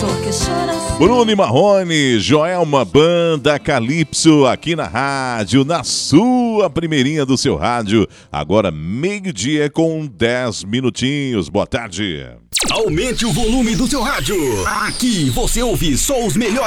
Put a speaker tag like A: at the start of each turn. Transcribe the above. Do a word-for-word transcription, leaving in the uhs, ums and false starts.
A: Bruno e Marrone, Joelma, Banda Calypso, aqui na rádio, na sua primeirinha do seu rádio. Agora meio-dia com dez minutinhos. Boa tarde.
B: Aumente o volume do seu rádio. Aqui você ouve só os melhores.